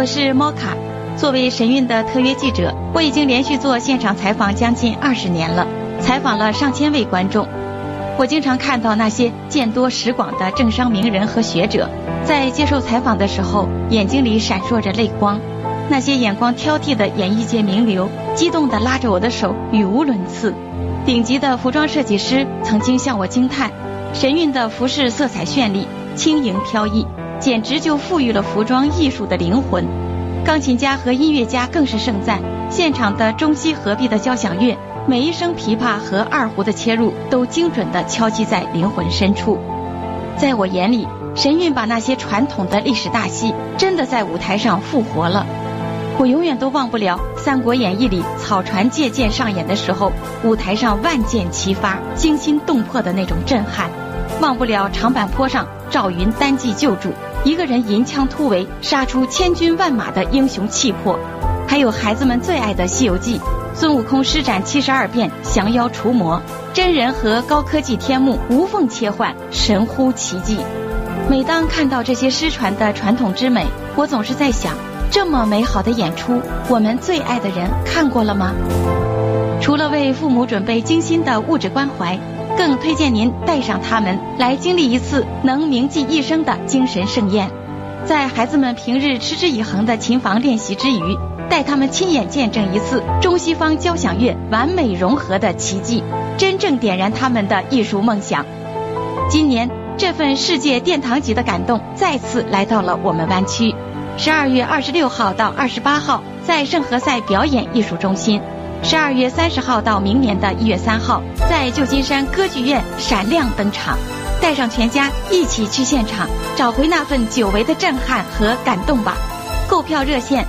我是莫卡。作为神韵的特约记者，我已经连续做现场采访将近20年了，采访了上千位观众。我经常看到那些见多识广的政商名人和学者，在接受采访的时候，眼睛里闪烁着泪光。那些眼光挑剔的演艺界名流，激动地拉着我的手，语无伦次。顶级的服装设计师曾经向我惊叹，神韵的服饰色彩绚丽，轻盈飘逸，简直就赋予了服装艺术的灵魂。钢琴家和音乐家更是盛赞，现场的中西合璧的交响乐，每一声琵琶和二胡的切入都精准地敲击在灵魂深处。在我眼里，神韵把那些传统的历史大戏真的在舞台上复活了。我永远都忘不了《三国演义》里草船借箭上演的时候，舞台上万箭齐发，惊心动魄的那种震撼。忘不了长坂坡上赵云单骑救主，一个人银枪突围，杀出千军万马的英雄气魄。还有孩子们最爱的《西游记》，孙悟空施展72变降妖除魔，真人和高科技天幕无缝切换，神乎其技。每当看到这些失传的传统之美，我总是在想，这么美好的演出，我们最爱的人看过了吗？除了为父母准备精心的物质关怀，更推荐您带上他们来经历一次能铭记一生的精神盛宴。在孩子们平日持之以恒的琴房练习之余，带他们亲眼见证一次中西方交响乐完美融合的奇迹，真正点燃他们的艺术梦想。今年这份世界殿堂级的感动再次来到了我们湾区。12月26号到28号在圣何塞表演艺术中心，12月30号到明年的1月3号在旧金山歌剧院闪亮登场。带上全家一起去现场，找回那份久违的震撼和感动吧。购票热线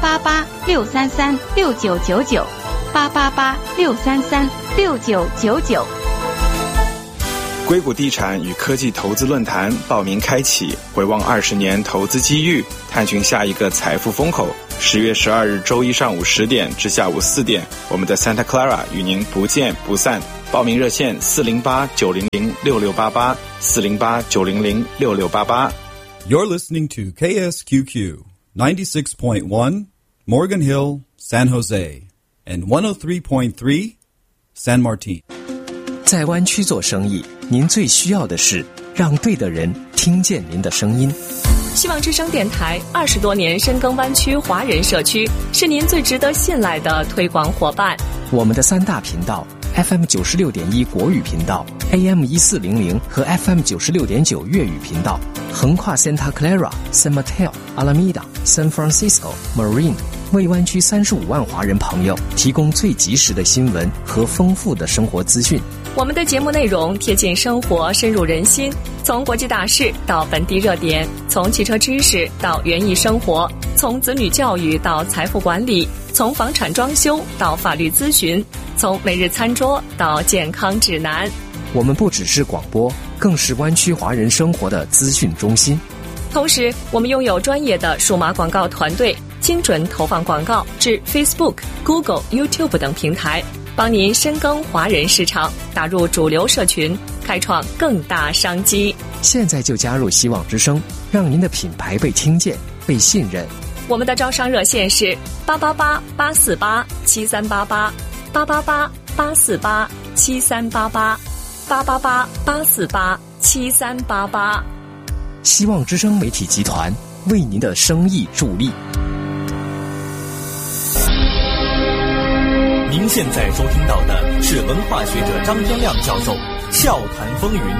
888-633-6999 888-633-6999。 硅谷地产与科技投资论坛报名开启，回望20年投资机遇，探寻下一个财富风口。10月12日周一上午10点至下午4点，我们在 Santa Clara 与您不见不散。报名热线408-900-6688 408-900-6688。 You're listening to KSQQ 96.1 Morgan Hill, San Jose, and 103.3 San Martin。 在湾区做生意，您最需要的是让对的人听见您的声音。 希望之声电台20多年深耕湾区华人社区，是您最值得信赖的推广伙伴。 我们的3大频道 FM 96.1国语频道、AM 1400和 FM 96.9粤语频道，横跨 Santa Clara、San Mateo、Alameda、San Francisco、Marine， 为湾区35万华人朋友提供最及时的新闻和丰富的生活资讯。 我们的节目内容贴近生活，深入人心，从国际大事到本地热点，从汽车知识到园艺生活，从子女教育到财富管理，从房产装修到法律咨询，从每日餐桌到健康指南。 我们不只是广播，更是湾区华人生活的资讯中心。 同时，我们拥有专业的数码广告团队，精准投放广告至 Facebook、Google、YouTube 等平台，帮您深耕华人市场，打入主流社群，开创更大商机。 现在就加入希望之声，让您的品牌被听见、被信任。 我们的招商热线是888-848-7388 888-848-7388 888-848-7388。 希望之声媒体集团为您的生意助力。 您现在收听到的是文化学者张天亮教授笑谈风云。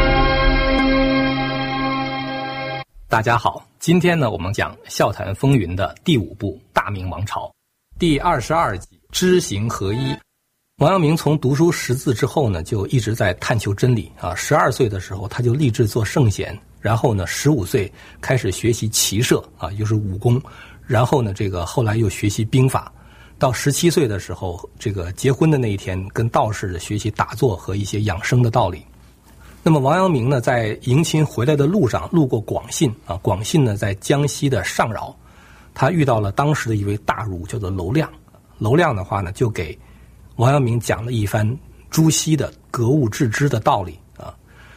大家好，今天呢，我们讲笑谈风云的第5部《大明王朝》第22集知行合一。王阳明从读书识字之后呢，就一直在探求真理啊。12岁的时候，他就立志做圣贤，然后呢，15岁开始学习骑射啊，就是武功，然后呢，后来又学习兵法。到17岁的时候，结婚的那一天，跟道士学习打坐和一些养生的道理。那么王阳明呢，在迎亲回来的路上，路过广信啊，广信呢在江西的上饶，他遇到了当时的一位大儒，叫做娄亮。娄亮的话呢，就给王阳明讲了一番朱熹的格物致知的道理啊。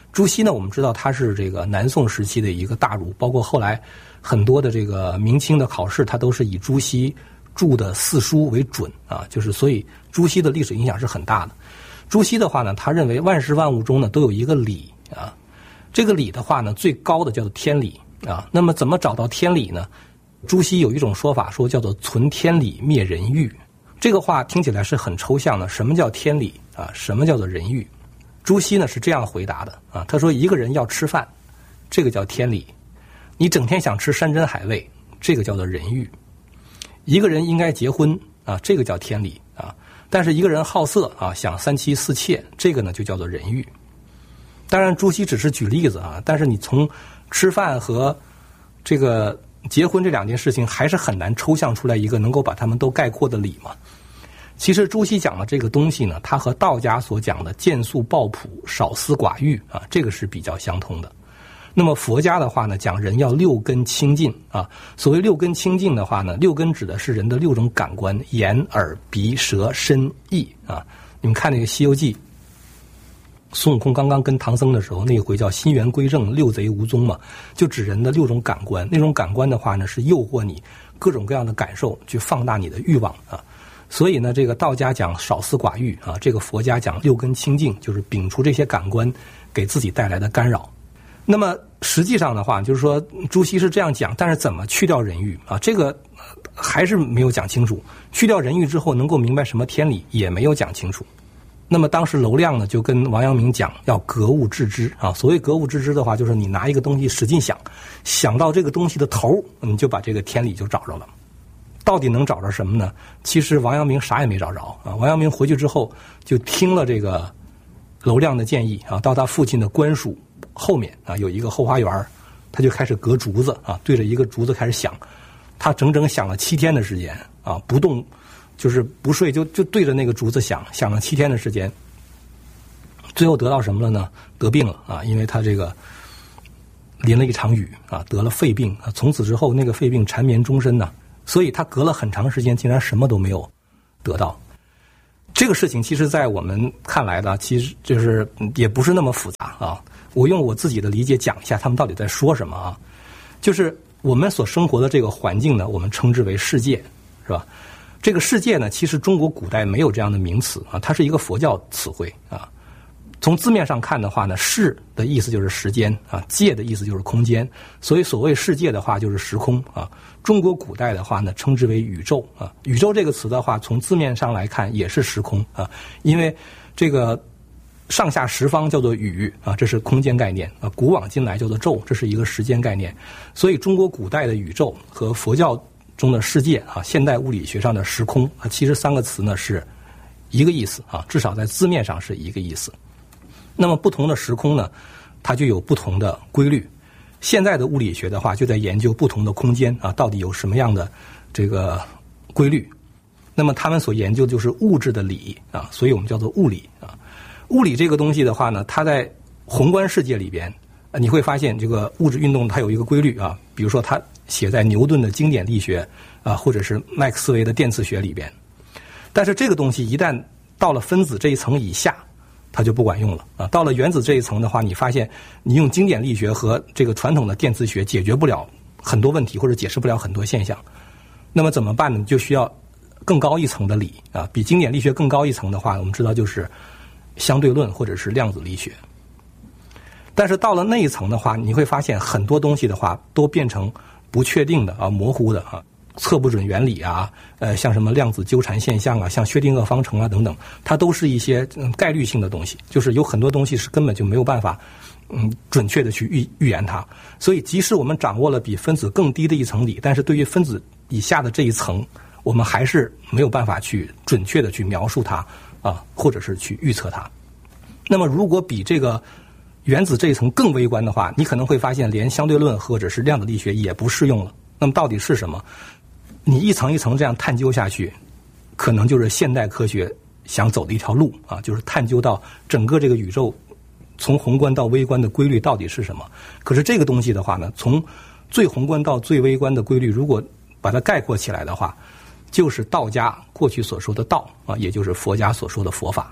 朱熹呢，我们知道他是这个南宋时期的一个大儒，包括后来很多的这个明清的考试，他都是以朱熹著的四书为准啊，就是所以朱熹的历史影响是很大的。朱熹的话呢，他认为万事万物中呢都有一个理啊，这个理的话呢，最高的叫做天理啊。那么怎么找到天理呢？朱熹有一种说法说叫做存天理灭人欲，这个话听起来是很抽象的。什么叫天理啊？什么叫做人欲？朱熹呢是这样回答的啊，他说一个人要吃饭，这个叫天理；你整天想吃山珍海味，这个叫做人欲；一个人应该结婚啊，这个叫天理啊。但是一个人好色啊，想三妻四妾，这个呢就叫做人欲。当然朱熹只是举例子啊，但是你从吃饭和这个结婚这两件事情还是很难抽象出来一个能够把他们都概括的理嘛。其实朱熹讲的这个东西呢，它和道家所讲的见素抱朴、少思寡欲啊，这个是比较相通的。那么佛家的话呢，讲人要六根清净啊。所谓六根清净的话呢，六根指的是人的六种感官：眼、耳、鼻、舌、身、意啊。你们看那个《西游记》，孙悟空刚刚跟唐僧的时候，那一回叫心猿归正，六贼无踪嘛，就指人的六种感官。那种感官的话呢，是诱惑你各种各样的感受，去放大你的欲望啊。所以呢，这个道家讲少思寡欲啊，这个佛家讲六根清净，就是摒除这些感官给自己带来的干扰。那么实际上的话，就是说朱熹是这样讲，但是怎么去掉人欲啊？这个还是没有讲清楚。去掉人欲之后，能够明白什么天理，也没有讲清楚。那么当时娄亮呢，就跟王阳明讲要格物致知啊。所谓格物致知的话，就是你拿一个东西使劲想，想到这个东西的头，你就把这个天理就找着了。到底能找着什么呢？其实王阳明啥也没找着啊。王阳明回去之后就听了这个娄亮的建议啊，到他父亲的官署后面啊有一个后花园，他就开始隔竹子啊，对着一个竹子开始想。他整整想了7天的时间啊，不动就是不睡，就对着那个竹子想了7天的时间。最后得到什么了呢？得病了啊，因为他这个淋了一场雨啊，得了肺病啊。从此之后那个肺病缠绵终身呢。所以他隔了很长时间，竟然什么都没有得到。这个事情其实在我们看来呢，其实就是也不是那么复杂啊。我用我自己的理解讲一下他们到底在说什么啊。就是我们所生活的这个环境呢，我们称之为世界，是吧？这个世界呢，其实中国古代没有这样的名词啊，它是一个佛教词汇啊。从字面上看的话呢，世的意思就是时间啊，界的意思就是空间，所以所谓世界的话就是时空啊。中国古代的话呢，称之为宇宙啊。宇宙这个词的话，从字面上来看也是时空啊，因为这个上下十方叫做宇啊，这是空间概念啊。古往今来叫做宙，这是一个时间概念。所以中国古代的宇宙和佛教中的世界啊，现代物理学上的时空啊，其实3个词呢是一个意思啊，至少在字面上是一个意思。那么不同的时空呢，它就有不同的规律。现在的物理学的话，就在研究不同的空间啊，到底有什么样的这个规律。那么他们所研究就是物质的理啊，所以我们叫做物理啊。物理这个东西的话呢，它在宏观世界里边，你会发现这个物质运动它有一个规律啊，比如说它写在牛顿的经典力学啊，或者是麦克斯韦的电磁学里边。但是这个东西一旦到了分子这一层以下，它就不管用了啊！到了原子这一层的话，你发现你用经典力学和这个传统的电磁学解决不了很多问题，或者解释不了很多现象。那么怎么办呢？就需要更高一层的理啊！比经典力学更高一层的话，我们知道就是相对论或者是量子力学。但是到了那一层的话，你会发现很多东西的话都变成不确定的啊、模糊的啊。测不准原理啊，像什么量子纠缠现象啊，像薛定谔方程啊等等，它都是一些概率性的东西，就是有很多东西是根本就没有办法准确的去预言它。所以即使我们掌握了比分子更低的一层理，但是对于分子以下的这一层，我们还是没有办法去准确的去描述它啊，或者是去预测它。那么如果比这个原子这一层更微观的话，你可能会发现连相对论或者是量子力学也不适用了。那么到底是什么？你一层一层这样探究下去，可能就是现代科学想走的一条路啊，就是探究到整个这个宇宙从宏观到微观的规律到底是什么。可是这个东西的话呢，从最宏观到最微观的规律，如果把它概括起来的话，就是道家过去所说的道啊，也就是佛家所说的佛法。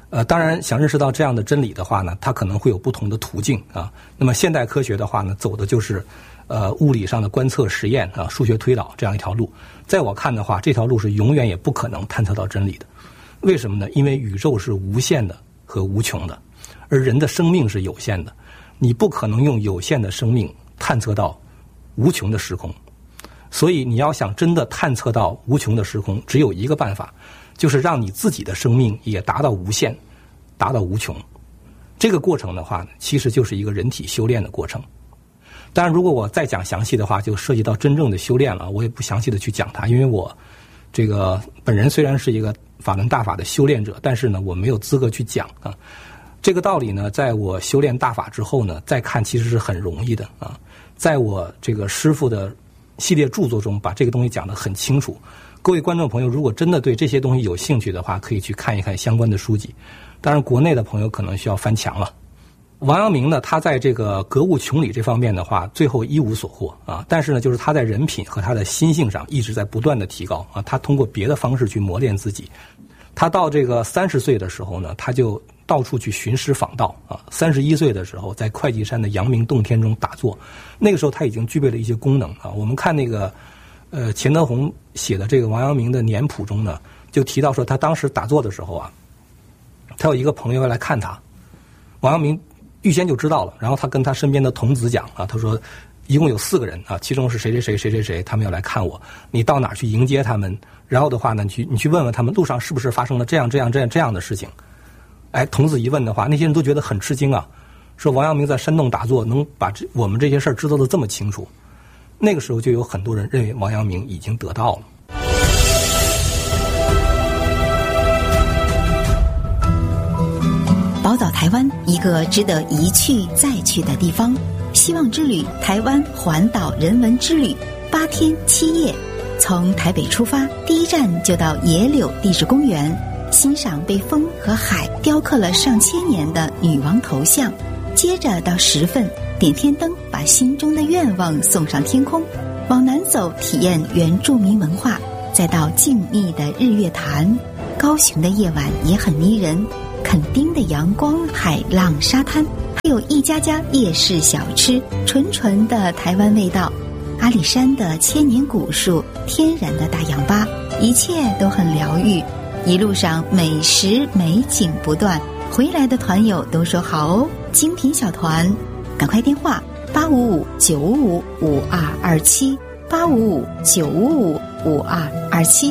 当然想认识到这样的真理的话呢，它可能会有不同的途径啊。那么现代科学的话呢，走的就是物理上的观测实验啊，数学推导这样一条路。在我看的话，这条路是永远也不可能探测到真理的。为什么呢？因为宇宙是无限的和无穷的，而人的生命是有限的，你不可能用有限的生命探测到无穷的时空。所以你要想真的探测到无穷的时空，只有一个办法，就是让你自己的生命也达到无限，达到无穷。这个过程的话，其实就是一个人体修炼的过程。当然如果我再讲详细的话，就涉及到真正的修炼了，我也不详细的去讲它，因为我这个本人虽然是一个法轮大法的修炼者，但是呢我没有资格去讲啊。这个道理呢，在我修炼大法之后呢，再看其实是很容易的啊。在我这个师父的系列著作中把这个东西讲得很清楚。各位观众朋友，如果真的对这些东西有兴趣的话，可以去看一看相关的书籍。当然国内的朋友可能需要翻墙了。王阳明呢，他在这个格物穷理这方面的话，最后一无所获啊。但是呢，就是他在人品和他的心性上一直在不断的提高啊。他通过别的方式去磨练自己。他到这个30岁的时候呢，他就到处去寻师访道啊。31岁的时候，在会稽山的阳明洞天中打坐，那个时候他已经具备了一些功能啊。我们看那个钱德洪写的这个王阳明的年谱中呢，就提到说他当时打坐的时候啊，他有一个朋友来看他，王阳明预先就知道了，然后他跟他身边的童子讲啊，他说一共有4个人啊，其中是谁谁谁谁谁谁，他们要来看我，你到哪儿去迎接他们，然后的话呢，你去问问他们路上是不是发生了这样的事情。哎，童子一问的话，那些人都觉得很吃惊啊，说王阳明在山洞打坐，能把我们这些事儿知道的这么清楚。那个时候就有很多人认为王阳明已经得道了。 宝岛台湾，一个值得一去再去的地方。希望之旅台湾环岛人文之旅，8天7夜，从台北出发，第一站就到野柳地质公园，欣赏被风和海雕刻了上千年的女王头像，接着到石份点天灯，把心中的愿望送上天空，往南走体验原住民文化，再到静谧的日月潭。高雄的夜晚也很迷人，垦丁的阳光、海浪、沙滩，还有一家家夜市小吃，纯纯的台湾味道。阿里山的千年古树，天然的大氧吧，一切都很疗愈。一路上美食美景不断，回来的团友都说好哦，精品小团，赶快电话855-955-5227 855-955-5227。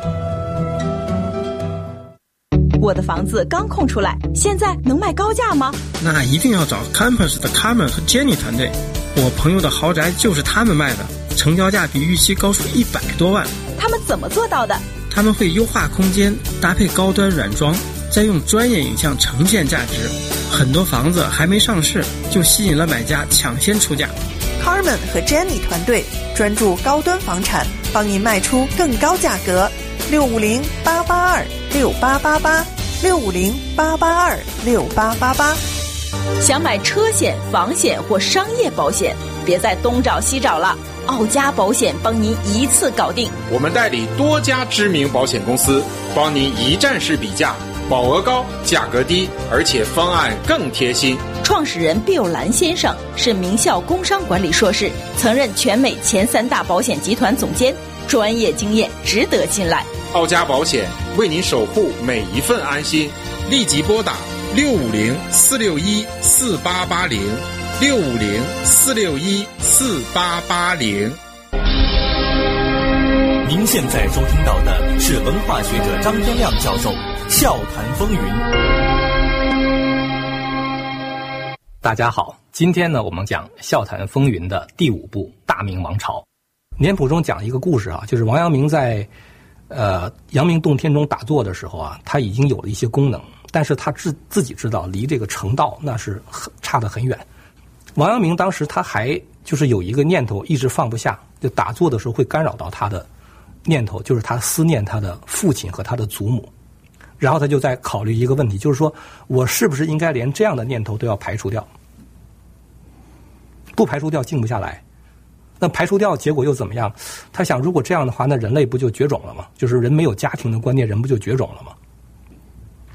我的房子刚空出来，现在能卖高价吗？ 那一定要找 Campus 的 Carmen 和 Jenny 团队，我朋友的豪宅就是他们卖的，成交价比预期高出100多万。 他们怎么做到的？ 他们会优化空间，搭配高端软装，再用专业影像呈现价值。很多房子还没上市，就吸引了买家抢先出价。 Carmen 和 Jenny 团队专注高端房产，帮您卖出更高价格。650-882-6888 650-882-6888。 想买车险、房险或商业保险，别再东找西找了，奥家保险帮您一次搞定。 我们代理多家知名保险公司，帮您一站式比价，保额高，价格低，而且方案更贴心。 创始人毕友兰先生是名校工商管理硕士，曾任全美前3大保险集团总监，专业经验值得信赖。 奥家保险为您守护每一份安心，立即拨打650-461-4880 650-461-4880。 您现在收听到的是文化学者张天亮教授笑谈风云。 大家好，今天呢我们讲笑谈风云的第5部大明王朝。年谱中讲一个故事啊，就是王阳明在阳明洞天中打坐的时候啊，他已经有了一些功能，但是他自己知道离这个成道那是差得很远。王阳明当时他还就是有一个念头一直放不下，就打坐的时候会干扰到他的念头，就是他思念他的父亲和他的祖母。然后他就在考虑一个问题，就是说我是不是应该连这样的念头都要排除掉？不排除掉静不下来。那排除掉结果又怎么样？他想，如果这样的话，那人类不就绝种了吗？就是人没有家庭的观念，人不就绝种了吗？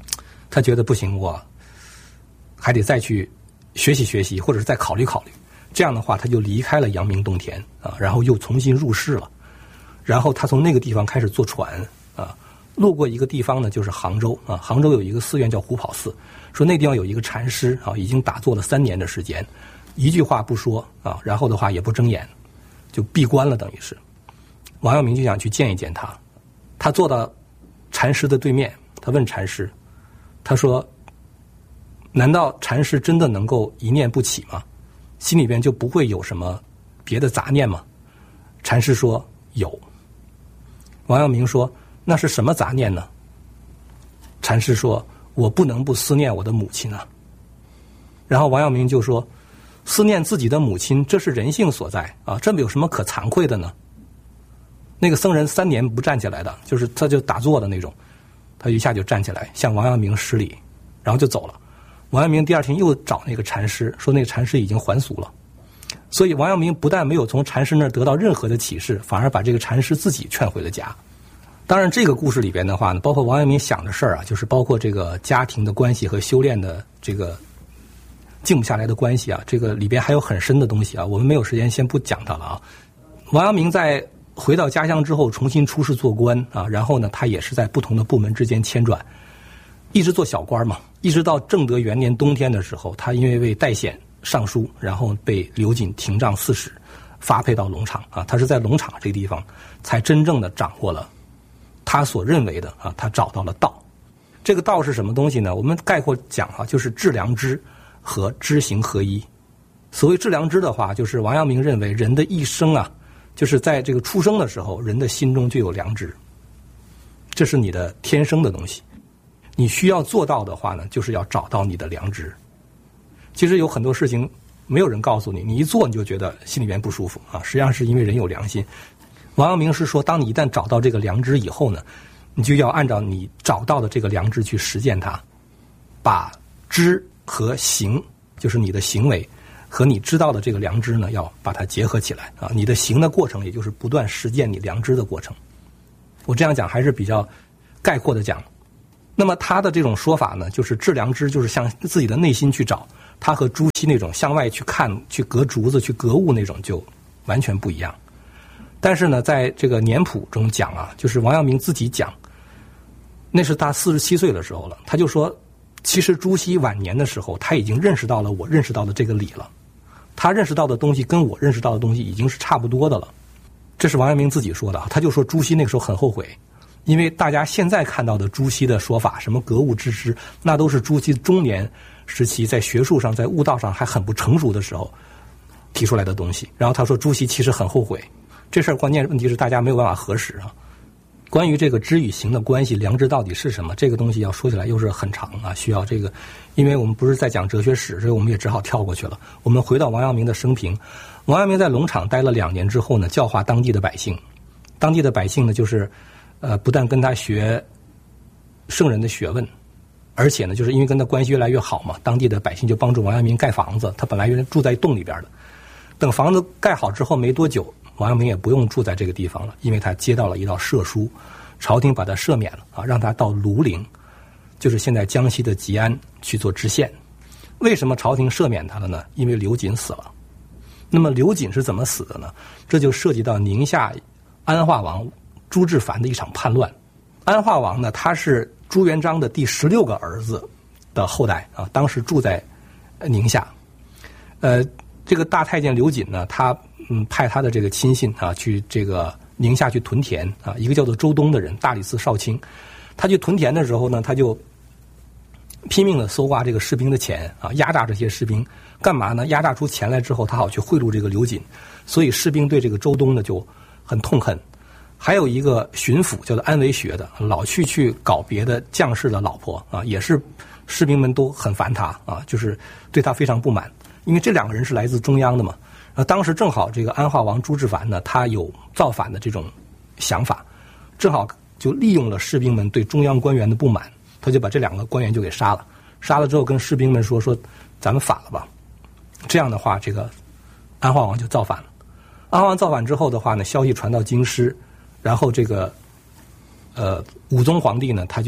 他觉得不行，我还得再去学习学习，或者是再考虑考虑。这样的话，他就离开了阳明洞田啊，然后又重新入世了。然后他从那个地方开始坐船啊，路过一个地方呢，就是杭州啊。杭州有一个寺院叫虎跑寺，说那地方有一个禅师啊，已经打坐了3年的时间，一句话不说啊，然后的话也不睁眼，就闭关了，等于是。王阳明就想去见一见他，他坐到禅师的对面，他问禅师，他说：“难道禅师真的能够一念不起吗？心里边就不会有什么别的杂念吗？”禅师说：“有。”王阳明说：“那是什么杂念呢？”禅师说：“我不能不思念我的母亲啊。”然后王阳明就说：“思念自己的母亲，这是人性所在啊，这有什么可惭愧的呢？”那个僧人3年不站起来的，就是他就打坐的那种，他一下就站起来向王阳明施礼，然后就走了。王阳明第2天又找那个禅师，说那个禅师已经还俗了。所以王阳明不但没有从禅师那儿得到任何的启示，反而把这个禅师自己劝回了家。当然这个故事里边的话呢，包括王阳明想的事儿啊，就是包括这个家庭的关系和修炼的这个静不下来的关系啊，这个里边还有很深的东西啊，我们没有时间先不讲它了啊。王阳明在回到家乡之后重新出仕做官啊，然后呢他也是在不同的部门之间迁转，一直做小官嘛，一直到正德元年冬天的时候，他因为为代显上书，然后被刘瑾廷杖4使，发配到龙场啊。他是在龙场这个地方才真正的掌握了他所认为的啊，他找到了道。这个道是什么东西呢？我们概括讲啊，就是致良知和知行合一。所谓致良知的话，就是王阳明认为人的一生啊，就是在这个出生的时候，人的心中就有良知，这是你的天生的东西。你需要做到的话呢，就是要找到你的良知。其实有很多事情没有人告诉你，你一做你就觉得心里面不舒服啊，实际上是因为人有良心。王阳明是说，当你一旦找到这个良知以后呢，你就要按照你找到的这个良知去实践它，把知和行，就是你的行为和你知道的这个良知呢，要把它结合起来啊。你的行的过程，也就是不断实践你良知的过程。我这样讲还是比较概括的讲。那么他的这种说法呢，就是致良知，就是向自己的内心去找，他和朱熹那种向外去看、去隔竹子、去格物那种就完全不一样。但是呢，在这个年谱中讲啊，就是王阳明自己讲，那是他47岁的时候了，他就说，其实朱熹晚年的时候，他已经认识到了我认识到的这个理了，他认识到的东西跟我认识到的东西已经是差不多的了。这是王阳明自己说的，他就说朱熹那个时候很后悔，因为大家现在看到的朱熹的说法，什么格物致知，那都是朱熹中年时期在学术上、在悟道上还很不成熟的时候提出来的东西。然后他说朱熹其实很后悔，这事儿关键问题是大家没有办法核实啊。关于这个知与行的关系，良知到底是什么？这个东西要说起来又是很长啊，需要这个，因为我们不是在讲哲学史，所以我们也只好跳过去了。我们回到王阳明的生平，王阳明在龙场待了2年之后呢，教化当地的百姓。当地的百姓呢，就是不但跟他学圣人的学问，而且呢，就是因为跟他关系越来越好嘛，当地的百姓就帮助王阳明盖房子。他本来原来住在洞里边的，等房子盖好之后没多久，王阳明也不用住在这个地方了，因为他接到了一道赦书，朝廷把他赦免了啊，让他到庐陵，就是现在江西的吉安去做知县。为什么朝廷赦免他了呢？因为刘瑾死了。那么刘瑾是怎么死的呢？这就涉及到宁夏安化王朱志凡的一场叛乱。安化王呢，他是朱元璋的第16个儿子的后代啊，当时住在宁夏。这个大太监刘瑾呢，他派他的这个亲信啊，去这个宁夏去屯田啊，一个叫做周东的人，大理寺少卿。他去屯田的时候呢，他就拼命的搜刮这个士兵的钱啊，压榨这些士兵。干嘛呢？压榨出钱来之后，他好去贿赂这个刘瑾，所以士兵对这个周东呢就很痛恨。还有一个巡抚叫做安维学的，老去搞别的将士的老婆啊，也是士兵们都很烦他啊，就是对他非常不满。因为这2个人是来自中央的嘛，当时正好这个安化王朱志凡呢，他有造反的这种想法，正好就利用了士兵们对中央官员的不满，他就把这2个官员就给杀了。杀了之后跟士兵们说咱们反了吧。这样的话，这个安化王就造反了。安化王造反之后的话呢，消息传到京师，然后这个武宗皇帝呢，他就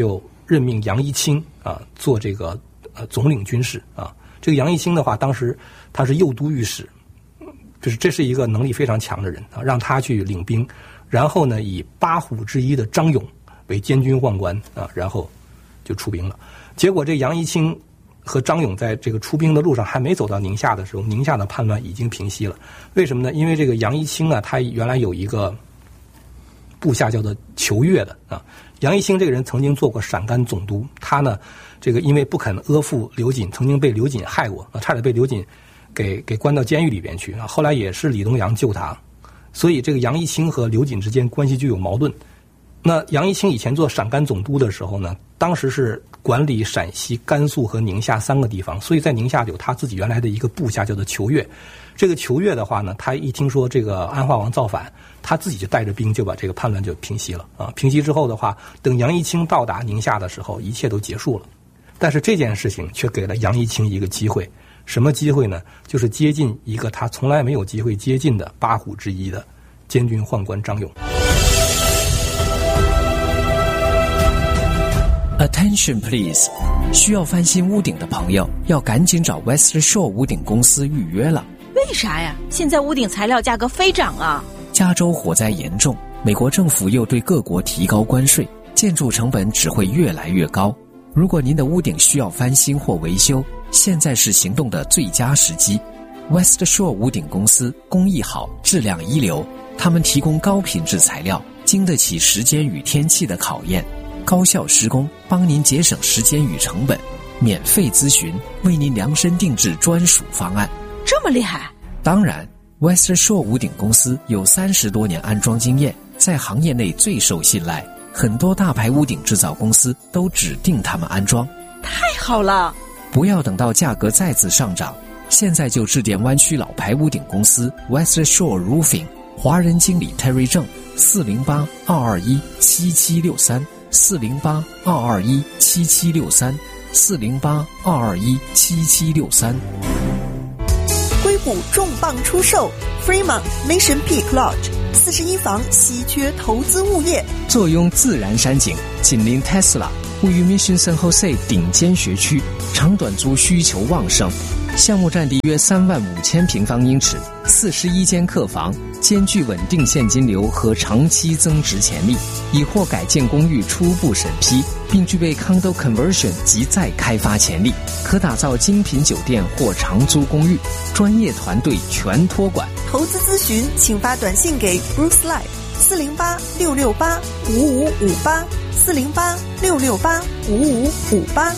任命杨一清做这个总领军事啊。这个杨一清的话，当时他是右都御史，这是一个能力非常强的人啊，让他去领兵，然后呢以8虎之一的张勇为监军宦官啊，然后就出兵了。结果这杨一清和张勇在这个出兵的路上还没走到宁夏的时候，宁夏的叛乱已经平息了。为什么呢？因为这个杨一清啊，他原来有一个部下叫做裘越的啊。杨一清这个人曾经做过陕甘总督，他呢这个因为不肯阿附刘瑾，曾经被刘瑾害过啊，差点被刘瑾给关到监狱里边去啊。后来也是李东阳救他，所以这个杨一清和刘瑾之间关系就有矛盾。那杨一清以前做陕甘总督的时候呢，当时是管理陕西、甘肃和宁夏3个地方，所以在宁夏有他自己原来的一个部下叫做裘越。这个裘越的话呢，他一听说这个安化王造反，他自己就带着兵就把这个叛乱就平息了啊。平息之后的话，等杨一清到达宁夏的时候，一切都结束了。但是这件事情却给了杨一清一个机会，什么机会呢？就是接近一个他从来没有机会接近的8虎之一的监军宦官张勇。 Attention please， 需要翻新屋顶的朋友要赶紧找 West Shore 屋顶公司预约了。 为啥呀？现在屋顶材料价格飞涨啊！ 加州火灾严重，美国政府又对各国提高关税，建筑成本只会越来越高。如果您的屋顶需要翻新或维修，现在是行动的最佳时机。West Shore 屋顶公司工艺好，质量一流，他们提供高品质材料，经得起时间与天气的考验，高效施工，帮您节省时间与成本，免费咨询，为您量身定制专属方案。 这么厉害？ 当然 West Shore 屋顶公司有30多年安装经验，在行业内最受信赖，很多大牌屋顶制造公司都指定他们安装。 太好了！ 不要等到价格再次上涨，现在就致电湾区老牌屋顶公司 West Shore Roofing， 华人经理 Terry 郑，408-221-7763 408-221-7763 408-221-7763。 硅谷重磅出售 Fremont Mission Peak Lodge 41房稀缺投资物业， 坐拥自然山景，紧邻 Tesla， 位于 Mission San Jose 顶尖学区，长短租需求旺盛。项目占地约35000平方英尺，41间客房，兼具稳定现金流和长期增值潜力，已获改建公寓初步审批，并具备 Condo Conversion 及再开发潜力，可打造精品酒店或长租公寓，专业团队全托管。 投资咨询请发短信给 Bruce Life 408-668-5558 408-668-5558。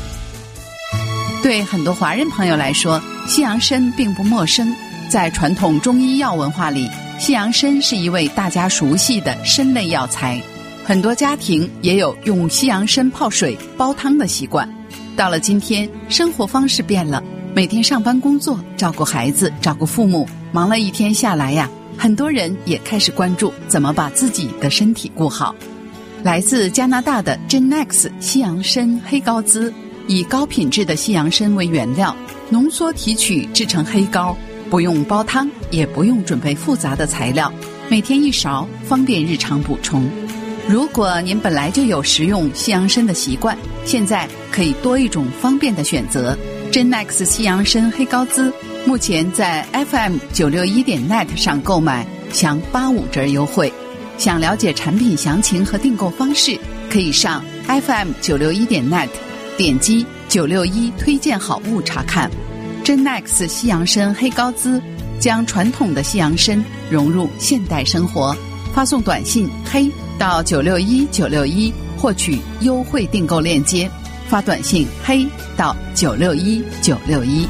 对很多华人朋友来说，西洋参并不陌生。在传统中医药文化里，西洋参是一味大家熟悉的参类药材，很多家庭也有用西洋参泡水煲汤的习惯。到了今天，生活方式变了，每天上班工作，照顾孩子，照顾父母，忙了一天下来呀，很多人也开始关注怎么把自己的身体顾好。来自加拿大的 Genex 西洋参黑膏滋，以高品质的西洋参为原料，浓缩提取制成黑膏，不用煲汤，也不用准备复杂的材料，每天1勺，方便日常补充。如果您本来就有食用西洋参的习惯，现在可以多一种方便的选择。Genex 西洋参黑膏滋目前在 FM961.net 上购买享85折优惠。想了解产品详情和订购方式，可以上 FM961.net 点击961推荐好物查看。Genex 西洋参黑膏滋将传统的西洋参融入现代生活，发送短信黑到961961获取优惠订购链接，发短信黑到961961。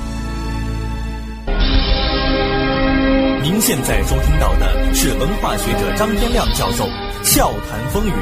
您现在收听到的是文化学者张天亮教授笑谈风云。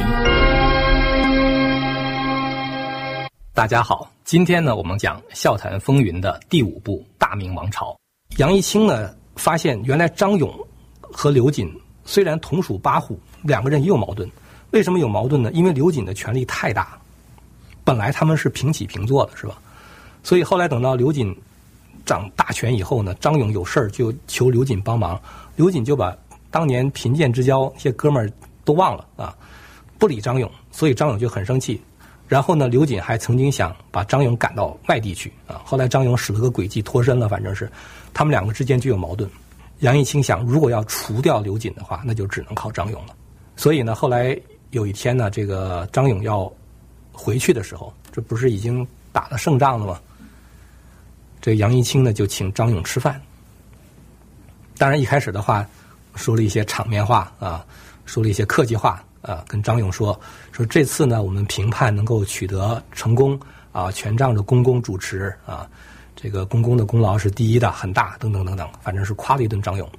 大家好，今天呢我们讲笑谈风云的第5部大明王朝。杨一清呢发现原来张勇和刘瑾虽然同属8虎，两个人也有矛盾。为什么有矛盾呢？因为刘瑾的权力太大，本来他们是平起平坐的，是吧？所以后来等到刘瑾掌大权以后呢，张勇有事儿就求刘瑾帮忙，刘瑾就把当年贫贱之交一些哥们儿都忘了啊，不理张勇，所以张勇就很生气。 然后呢，刘瑾还曾经想把张勇赶到外地去啊，后来张勇使了个诡计脱身了，反正是他们两个之间就有矛盾。杨义清想，如果要除掉刘瑾的话，那就只能靠张勇了。所以呢，后来有一天呢，这个张勇要回去的时候，这不是已经打了胜仗了吗？这杨义清呢就请张勇吃饭。当然一开始的话说了一些场面话啊，说了一些客气话啊，跟张勇说这次呢我们评判能够取得成功啊，全仗着公公主持啊，这个公公的功劳是第一的，很大，等等等等，反正是夸了一顿张勇。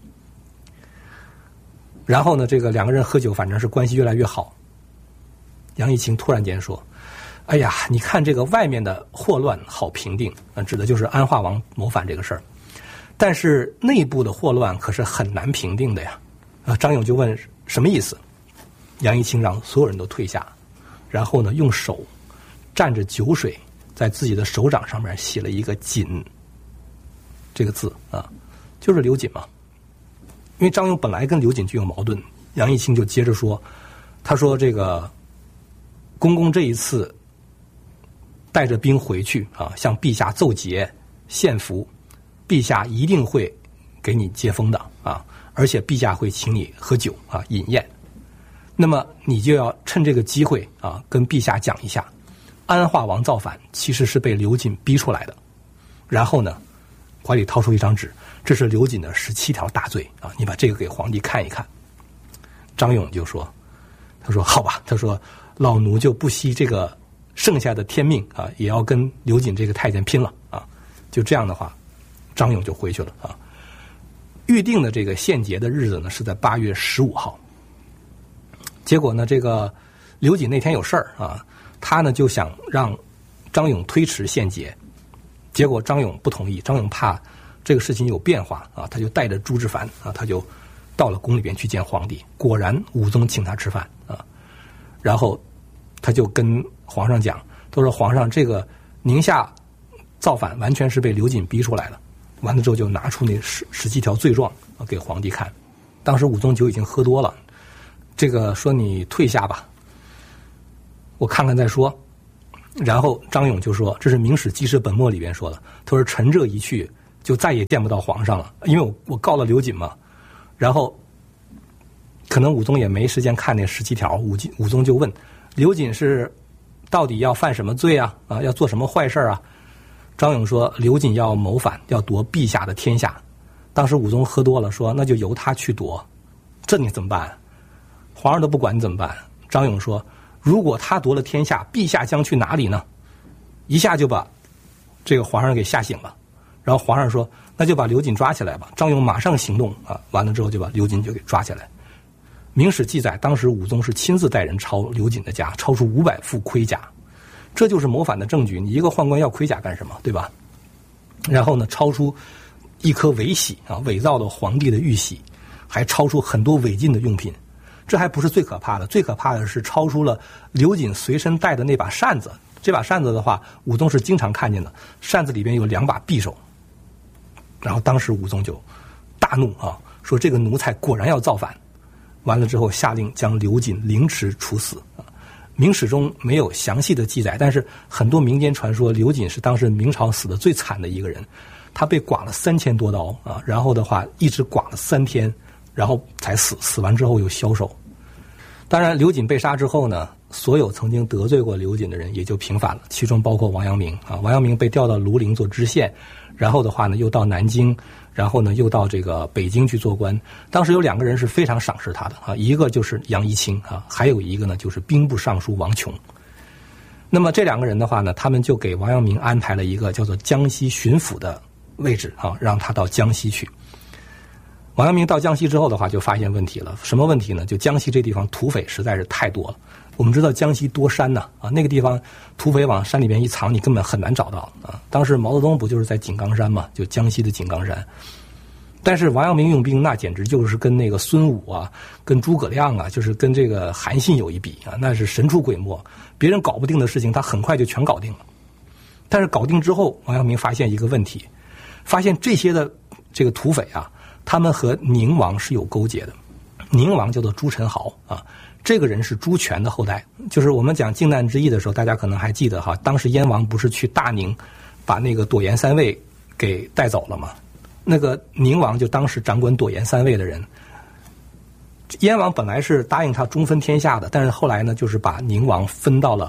然后呢，这个两个人喝酒，反正是关系越来越好。杨义清突然间说：“哎呀，你看这个外面的祸乱好平定，指的就是安化王谋反这个事儿。但是内部的祸乱可是很难平定的呀。”张勇就问什么意思？杨义清让所有人都退下，然后呢，用手蘸着酒水，在自己的手掌上面写了一个“瑾”这个字啊，就是刘瑾嘛。因为张勇本来跟刘瑾就有矛盾，杨义清就接着说，他说这个公公这一次带着兵回去啊，向陛下奏捷献俘，陛下一定会给你接风的啊，而且陛下会请你喝酒啊，饮宴。那么你就要趁这个机会啊，跟陛下讲一下，安化王造反其实是被刘瑾逼出来的。然后呢，怀里掏出一张纸，这是刘瑾的17条大罪啊，你把这个给皇帝看一看。张勇就说，他说好吧，他说老奴就不惜这个剩下的天命啊，也要跟刘瑾这个太监拼了啊。就这样的话，张勇就回去了啊。预定的这个献节的日子呢是在8月15号。结果呢，这个刘瑾那天有事儿啊，他呢就想让张勇推迟献节，结果张勇不同意，张勇怕这个事情有变化啊，他就带着朱之凡啊，他就到了宫里边去见皇帝。果然武宗请他吃饭啊，然后他就跟皇上讲，他说皇上，这个宁夏造反完全是被刘瑾逼出来的。完了之后就拿出那17条罪状啊给皇帝看。当时武宗酒已经喝多了，这个说你退下吧，我看看再说。然后张勇就说，这是《明史记事本末》里边说的，他说臣这一去就再也见不到皇上了，因为我告了刘瑾嘛。然后可能武宗也没时间看那17条，武宗就问刘瑾是到底要犯什么罪啊？啊，要做什么坏事啊？张勇说刘瑾要谋反，要夺陛下的天下。当时武宗喝多了，说那就由他去夺，这你怎么办？皇上都不管你怎么办？张勇说，如果他夺了天下，陛下将去哪里呢？一下就把这个皇上给吓醒了。然后皇上说，那就把刘瑾抓起来吧。张勇马上行动啊，完了之后就把刘瑾就给抓起来。明史记载，当时武宗是亲自带人抄刘瑾的家，抄出500副盔甲，这就是谋反的证据。你一个宦官要盔甲干什么，对吧？然后呢，抄出一颗伪玺啊，伪造的皇帝的玉玺，还抄出很多违禁的用品。这还不是最可怕的，最可怕的是抄出了刘瑾随身带的那把扇子。这把扇子的话，武宗是经常看见的，扇子里边有2把匕首。然后当时武宗就大怒啊，说这个奴才果然要造反。完了之后下令将刘瑾凌迟处死啊。明史中没有详细的记载，但是很多民间传说刘瑾是当时明朝死的最惨的一个人，他被剐了3000多刀啊，然后的话一直剐了3天，然后才死，死完之后又枭首。当然刘瑾被杀之后呢，所有曾经得罪过刘瑾的人也就平反了，其中包括王阳明啊。王阳明被调到庐陵做知县，然后的话呢又到南京，然后呢又到这个北京去做官。当时有2个人是非常赏识他的啊，一个就是杨一清啊，还有一个呢就是兵部尚书王琼。那么这2个人的话呢，他们就给王阳明安排了一个叫做江西巡抚的位置啊，让他到江西去。王阳明到江西之后的话，就发现问题了。什么问题呢？就江西这地方土匪实在是太多了。我们知道江西多山呐啊，那个地方土匪往山里边一藏，你根本很难找到啊。当时毛泽东不就是在井冈山嘛，就江西的井冈山。但是王阳明用兵那简直就是跟那个孙武啊，跟诸葛亮啊，就是跟这个韩信有一比啊，那是神出鬼没，别人搞不定的事情他很快就全搞定了。但是搞定之后，王阳明发现一个问题，发现这些的这个土匪啊，他们和宁王是有勾结的。 宁王叫做朱宸濠啊，这个人是朱权的后代。就是我们讲靖难之役的时候，大家可能还记得哈，当时燕王不是去大宁把那个朵颜三尉给带走了吗？那个宁王就当时掌管朵颜三尉的人。燕王本来是答应他中分天下的，但是后来呢，就是把宁王分封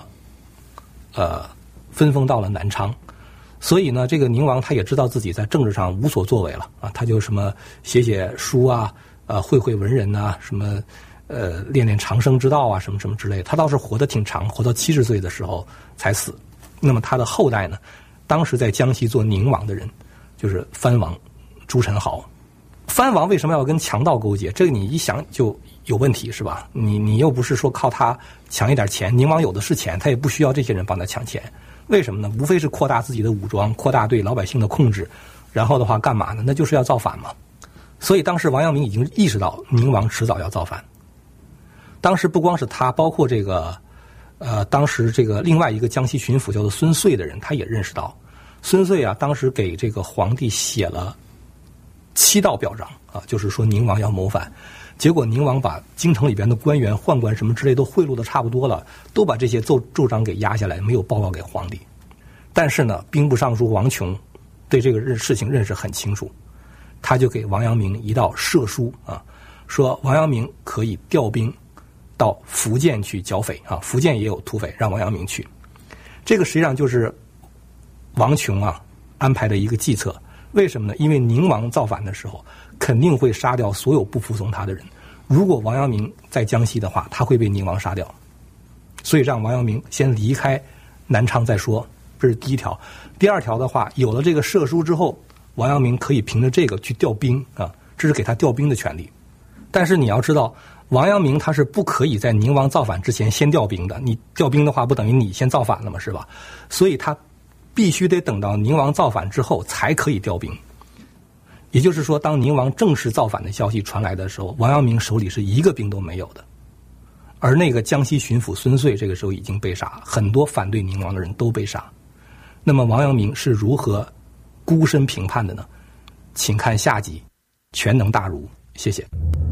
到了南昌。所以呢，这个宁王他也知道自己在政治上无所作为了啊，他就什么写书啊，会文人啊，什么练长生之道啊，什么什么之类的。他倒是活得挺长，活到70岁的时候才死。那么他的后代呢，当时在江西做宁王的人就是藩王朱宸濠。藩王为什么要跟强盗勾结？这个你一想就有问题，是吧？你又不是说靠他抢一点钱，宁王有的是钱，他也不需要这些人帮他抢钱。为什么呢？无非是扩大自己的武装，扩大对老百姓的控制，然后的话干嘛呢？那就是要造反嘛。所以当时王阳明已经意识到宁王迟早要造反。当时不光是他，包括这个当时这个另外一个江西巡抚叫做孙遂的人，他也认识到。孙遂啊，当时给这个皇帝写了7道表彰啊，就是说宁王要谋反。结果宁王把京城里边的官员、宦官什么之类都贿赂的差不多了，都把这些奏章给压下来，没有报告给皇帝。但是呢，兵部尚书王琼对这个事情认识很清楚，他就给王阳明一道赦书啊，说王阳明可以调兵到福建去剿匪啊，福建也有土匪，让王阳明去。这个实际上就是王琼啊安排的一个计策。为什么呢？因为宁王造反的时候肯定会杀掉所有不服从他的人，如果王阳明在江西的话，他会被宁王杀掉，所以让王阳明先离开南昌再说，这是第一条。第二条的话，有了这个赦书之后，王阳明可以凭着这个去调兵啊，这是给他调兵的权利。但是你要知道，王阳明他是不可以在宁王造反之前先调兵的，你调兵的话不等于你先造反了吗？是吧？所以他必须得等到宁王造反之后才可以调兵。也就是说，当宁王正式造反的消息传来的时候，王阳明手里是一个兵都没有的。而那个江西巡抚孙遂这个时候已经被杀，很多反对宁王的人都被杀。那么王阳明是如何孤身平叛的呢？请看下集《全能大儒》。谢谢。